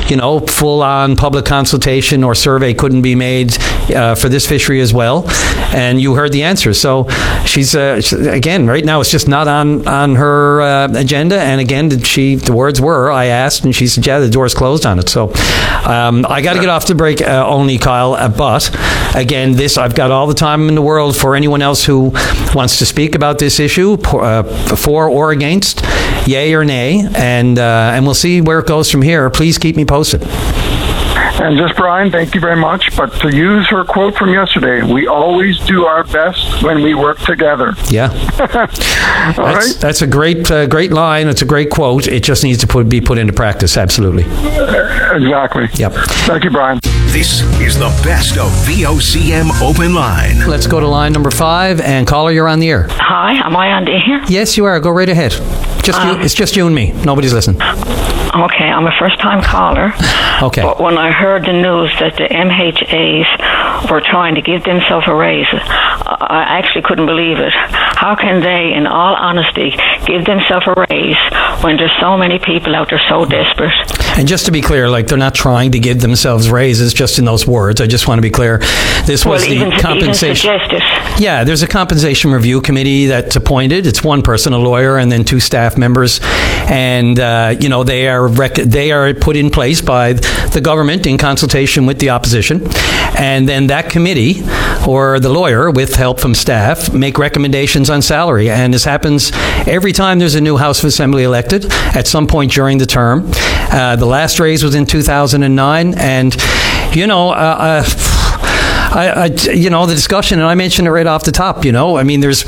full-on public consultation or survey couldn't be made for this fishery as well, and you heard the answer. So she's again, right now it's just not on her agenda. And again, the words were, I asked, and she said, yeah, the door's closed on it. So I got to get off the break only, Kyle. But again, I've got all the time in the world for anyone else who wants to speak about this issue, for or against, yay or nay, and we'll see where it goes from here. Please keep me posted. And just, Brian, thank you very much. But to use her quote from yesterday, we always do our best when we work together. Yeah. That's a great line. It's a great quote. It just needs to be put into practice. Absolutely. Exactly. Yep. Thank you, Brian. This is the best of VOCM Open Line. Let's go to line number 5. And caller, you're on the air. Hi, am I on the air? Yes, you are. Go right ahead. It's just you and me. Nobody's listening. Okay, I'm a first-time caller. Okay. But when I heard the news that the MHAs were trying to give themselves a raise, I actually couldn't believe it. How can they, in all honesty, give themselves a raise when there's so many people out there so desperate? And just to be clear, they're not trying to give themselves raises just in those words. I just want to be clear. This was the compensation. Yeah, there's a compensation review committee that's appointed. It's one person, a lawyer, and then 2 staff members. And, they are put in place by the government in consultation with the opposition. And then that committee, or the lawyer, with help from staff, make recommendations on salary. And this happens every time there's a new House of Assembly elected at some point during the term. The last raise was in 2009. And, the discussion, and I mentioned it right off the top, there's,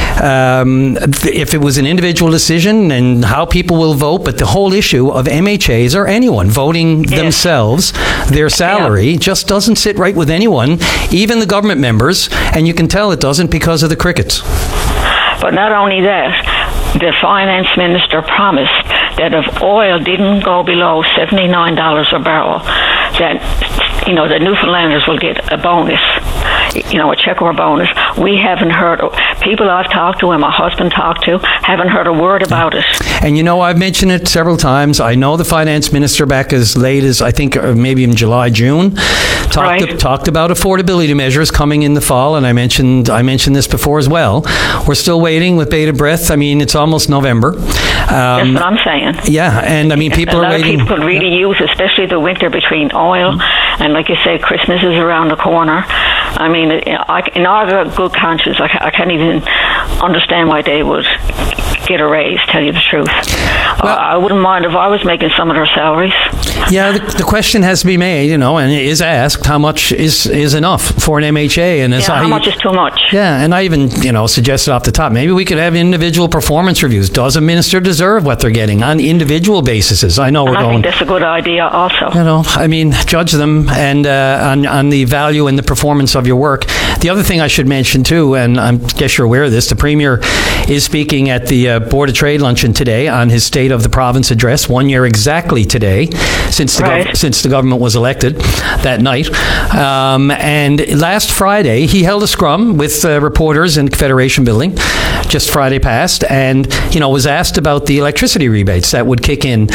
if it was an individual decision and how people will vote, but the whole issue of MHAs or anyone voting themselves, their salary just doesn't sit right with anyone, even the government members, and you can tell it doesn't because of the crickets. But not only that, the finance minister promised that if oil didn't go below $79 a barrel, that the Newfoundlanders will get a bonus, a check or a bonus. We haven't heard. People I've talked to and my husband talked to haven't heard a word about it. And I've mentioned it several times. I know the finance minister back as late as I think maybe in July, June, talked about affordability measures coming in the fall, and I mentioned this before as well. We're still waiting with bated breath. It's almost November. That's what I'm saying. Yeah, and people are waiting. A lot of people could really use, especially the winter between oil and, like you say, Christmas is around the corner. In all good conscience, I can't even understand why they would get a raise, tell you the truth. Well, I wouldn't mind if I was making some of their salaries. Yeah, the question has to be made, and it is asked, how much is enough for an MHA? And how much is too much? Yeah, and I even, suggested off the top, maybe we could have individual performance reviews. Does a minister deserve what they're getting on individual bases? I know I think that's a good idea also. Judge them and on the value and the performance of your work. The other thing I should mention too, and I guess you're aware of this, the Premier is speaking at the Board of Trade luncheon today on his State of the Province address, 1 year exactly today since the government was elected that night. And last Friday, he held a scrum with reporters in Confederation Building, just Friday past, and was asked about the electricity rebates that would kick in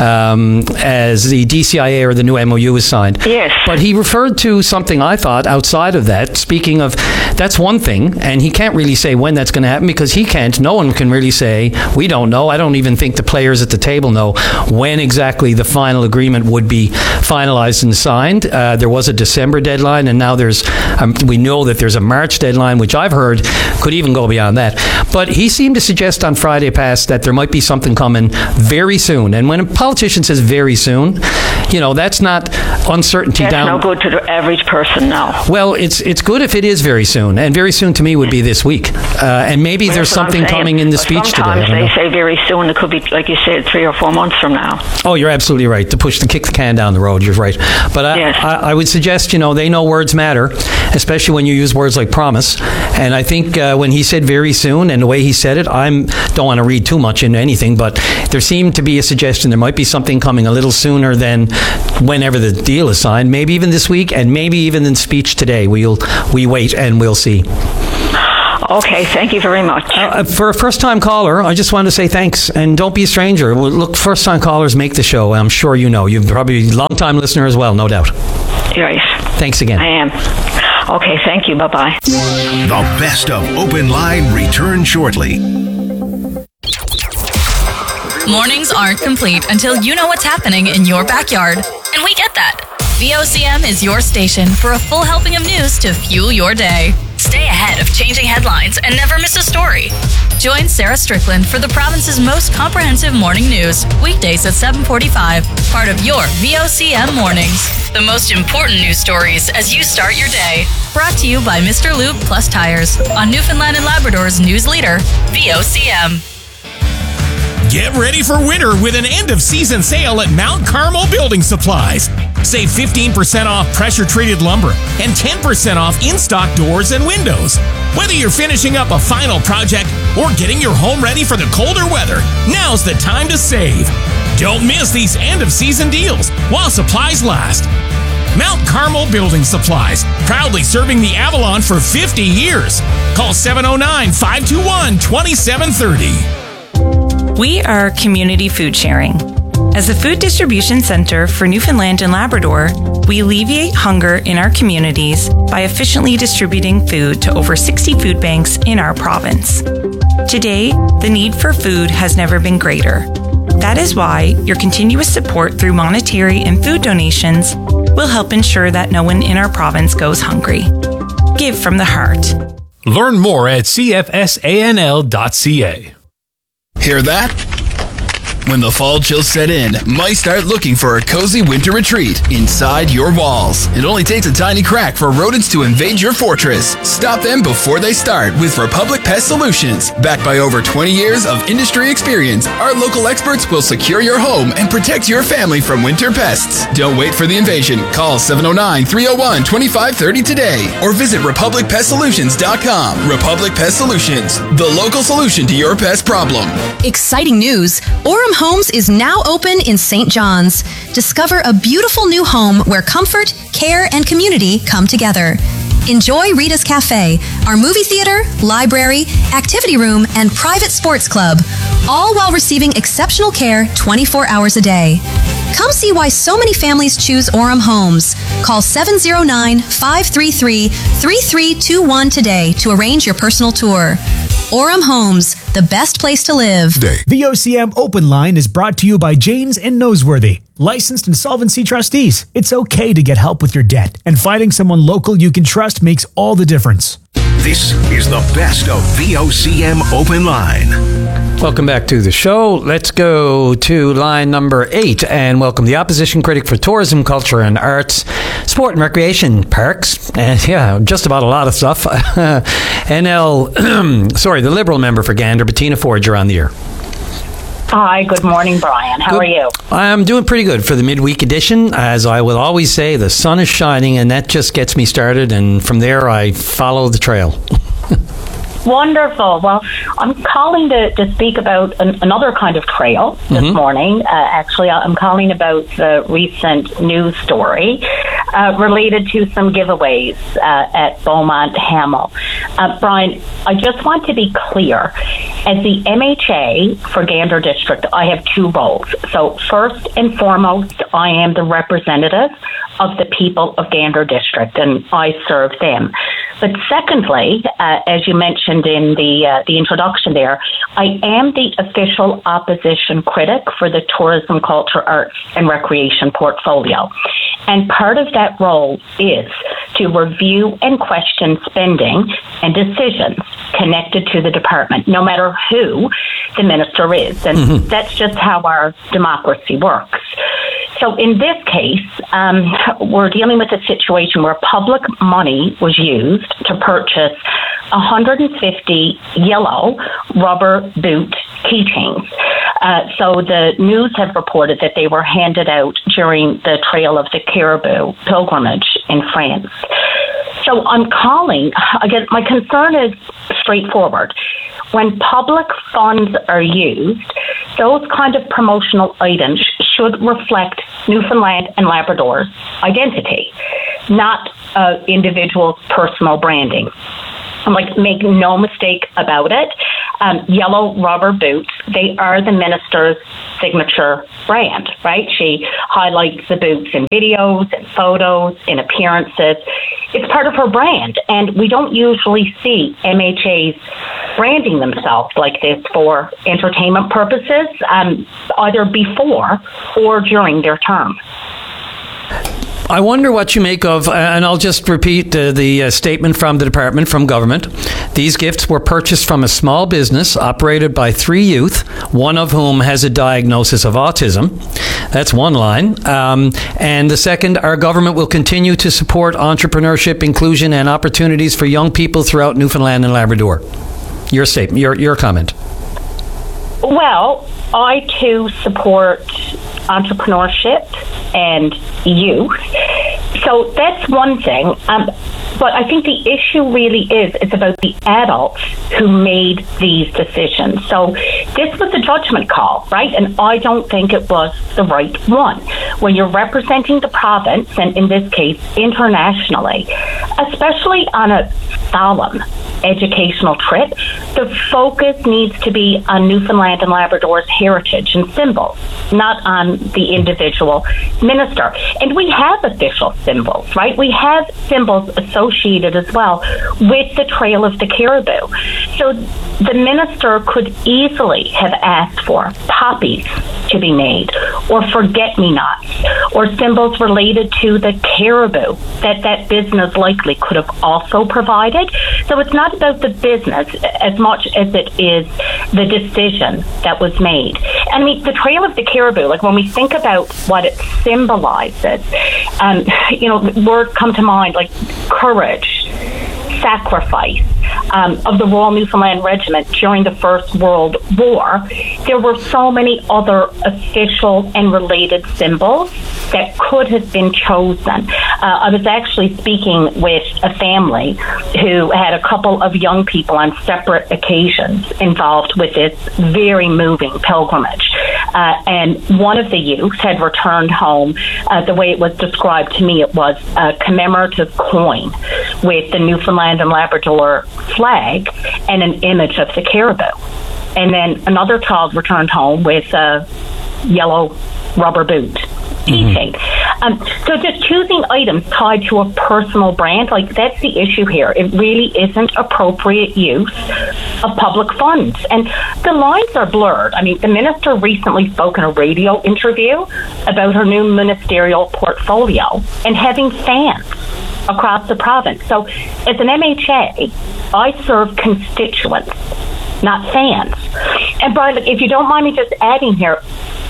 as the DCIA or the new MOU is signed. Yes. But he referred to something I thought outside of that, speaking of, that's one thing, and he can't really say when that's going to happen because no one can really say, we don't know. I don't even think the players at the table know when exactly the final agreement would be finalized and signed. There was a December deadline, and now we know that there's a March deadline, which I've heard could even go beyond that. But he seemed to suggest on Friday past that there might be something coming very soon. And when a politician says very soon, that's not uncertainty down. That's no good to the average person now. Well, it's good if it is very soon, and very soon to me would be this week. And maybe there's something coming in the speech today. Sometimes they say very soon. It could be, like you said, 3 or 4 months from now. Oh, you're absolutely right. To kick the can down the road, you're right. But I would suggest, they know words matter, especially when you use words like promise. And I think when he said very soon, and the way he said it, I don't want to read too much into anything, but there seemed to be a suggestion there might be something coming a little sooner than whenever the deal is signed, maybe even this week, and maybe even in speech today. We wait and we'll see. Okay, thank you very much. For a first-time caller, I just wanted to say thanks, and don't be a stranger. Look, first-time callers make the show. I'm sure you know. You're probably a long-time listener as well, no doubt. Right. Thanks again. I am. Okay, thank you. Bye-bye. The best of Open Line returns shortly. Mornings aren't complete until you know what's happening in your backyard. And we get that. VOCM is your station for a full helping of news to fuel your day. Stay ahead of changing headlines and never miss a story. Join Sarah Strickland for the province's most comprehensive morning news, weekdays at 7:45, part of your VOCM Mornings. The most important news stories as you start your day. Brought to you by Mr. Lube Plus Tires on Newfoundland and Labrador's news leader, VOCM. Get ready for winter with an end-of-season sale at Mount Carmel Building Supplies. Save 15% off pressure-treated lumber and 10% off in-stock doors and windows. Whether you're finishing up a final project or getting your home ready for the colder weather, now's the time to save. Don't miss these end-of-season deals while supplies last. Mount Carmel Building Supplies, proudly serving the Avalon for 50 years. Call 709-521-2730. We are Community Food Sharing. As the Food Distribution Center for Newfoundland and Labrador, we alleviate hunger in our communities by efficiently distributing food to over 60 food banks in our province. Today, the need for food has never been greater. That is why your continuous support through monetary and food donations will help ensure that no one in our province goes hungry. Give from the heart. Learn more at cfsanl.ca. Hear that? When the fall chills set in, might start looking for a cozy winter retreat inside your walls. It only takes a tiny crack for rodents to invade your fortress. Stop them before they start with Republic Pest Solutions. Backed by over 20 years of industry experience, our local experts will secure your home and protect your family from winter pests. Don't wait for the invasion. Call 709-301-2530 today or visit RepublicPestSolutions.com. Republic Pest Solutions, the local solution to your pest problem. Exciting news! Orem Homes is now open in St. John's. Discover a beautiful new home where comfort, care, and community come together. Enjoy Rita's Cafe, our movie theater, library, activity room, and private sports club, all while receiving exceptional care 24 hours a day. Come see why so many families choose Orem Homes. Call 709-533-3321 today to arrange your personal tour. Orem Homes, the best place to live. VOCM Open Line is brought to you by Janes and Noseworthy, licensed insolvency trustees. It's okay to get help with your debt, and finding someone local you can trust makes all the difference. This is the best of VOCM Open Line. Welcome back to the show. Let's go to line number 8 and welcome the opposition critic for tourism, culture and arts, sport and recreation, parks, and just about a lot of stuff. The Liberal member for Gander, Bettina Ford, you're on the air. Hi, good morning, Brian. How are you? I'm doing pretty good for the midweek edition. As I will always say, the sun is shining, and that just gets me started, and from there I follow the trail. Wonderful. Well, I'm calling to speak about another kind of trail this morning. Actually, I'm calling about the recent news story related to some giveaways at Beaumont Hamel. Brian, I just want to be clear. As the MHA for Gander District, I have two roles. So first and foremost, I am the representative of the people of Gander District, and I serve them. But secondly, as you mentioned in the introduction there, I am the official opposition critic for the Tourism, Culture, Arts and Recreation portfolio. And part of that role is to review and question spending and decisions connected to the department, no matter who the minister is. And that's just how our democracy works. So in this case, we're dealing with a situation where public money was used to purchase 150 yellow rubber boot keychains. So the news have reported that they were handed out during the Trail of the Caribou pilgrimage in France. So I'm calling, again, my concern is straightforward. When public funds are used, those kind of promotional items should reflect Newfoundland and Labrador's identity, not individuals' personal branding. make no mistake about it, yellow rubber boots, they are the minister's signature brand, right? She highlights the boots in videos and photos, in appearances. It's part of her brand, and we don't usually see MHAs branding themselves like this for entertainment purposes, either before or during their term. I wonder what you make of, and I'll just repeat the statement from the department, from government. These gifts were purchased from a small business operated by 3 youth, one of whom has a diagnosis of autism. That's one line. And the second, our government will continue to support entrepreneurship, inclusion, and opportunities for young people throughout Newfoundland and Labrador. Your statement, your comment. Well, I too support entrepreneurship and youth. So that's one thing. But I think the issue really is it's about the adults who made these decisions. So this was a judgment call, right? And I don't think it was the right one. When you're representing the province, and in this case, internationally, especially on a solemn educational trip, the focus needs to be on Newfoundland and Labrador's heritage and symbols, not on the individual minister. And we have official symbols, right? We have symbols associated as well with the Trail of the Caribou. So the minister could easily have asked for poppies to be made, or forget-me-nots, or symbols related to the caribou that business likely could have also provided. So it's not about the business as much as it is the decision that was made. And I mean, the Trail of the Caribou, like when we think about what it symbolizes, words come to mind like courage, sacrifice. Of the Royal Newfoundland Regiment during the First World War, there were so many other official and related symbols that could have been chosen. I was actually speaking with a family who had a couple of young people on separate occasions involved with this very moving pilgrimage. And one of the youths had returned home, the way it was described to me, it was a commemorative coin with the Newfoundland and Labrador flag and an image of the caribou. And then another child returned home with a yellow rubber boot keychain. So just choosing items tied to a personal brand, like that's the issue here. It really isn't appropriate use of public funds. And the lines are blurred. I mean, the minister recently spoke in a radio interview about her new ministerial portfolio and having fans across the province. So as an MHA, I serve constituents, not fans. And Brian, if you don't mind me just adding here,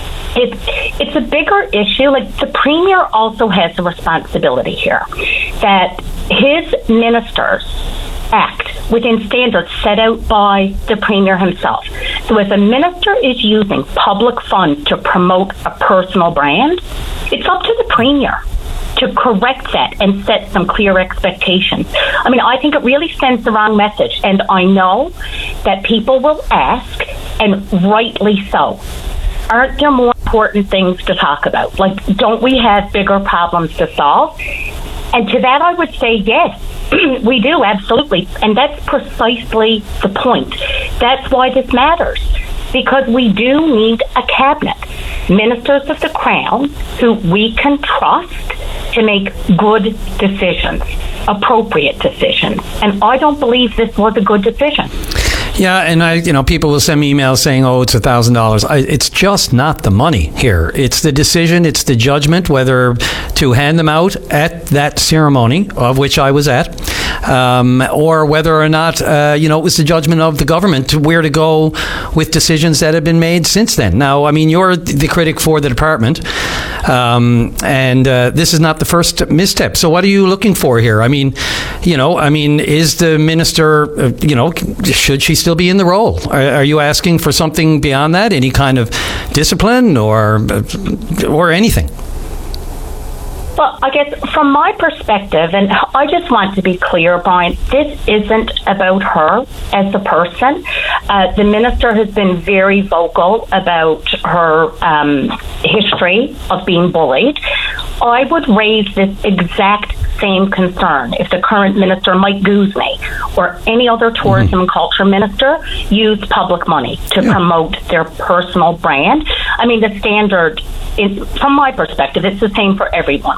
it's a bigger issue. Like the Premier also has a responsibility here that his ministers act within standards set out by the Premier himself. So if a minister is using public funds to promote a personal brand, it's up to the Premier to correct that and set some clear expectations. I mean, I think it really sends the wrong message, and I know that people will ask, and rightly so, aren't there more important things to talk about? Like, don't we have bigger problems to solve? And to that I would say yes, we do, absolutely. And that's precisely the point. That's why this matters, because we do need a cabinet, ministers of the Crown who we can trust to make good decisions, appropriate decisions. And I don't believe this was a good decision. Yeah, and people will send me emails saying, "Oh, it's $1,000." It's just not the money here. It's the decision. It's the judgment whether to hand them out at that ceremony, of which I was at, or whether or not it was the judgment of the government to where to go with decisions that have been made since then. Now, I mean, you're the critic for the department, and this is not the first misstep. So, what are you looking for here? I mean, is the minister, should she still be in the role? Are you asking for something beyond that? Any kind of discipline or anything? Well, I guess from my perspective, and I just want to be clear, Brian, this isn't about her as a person. The minister has been very vocal about her history of being bullied. I would raise this exact same concern if the current minister, Mike Guzman, or any other tourism and culture minister used public money to promote their personal brand. I mean, the standard, from my perspective, it's the same for everyone.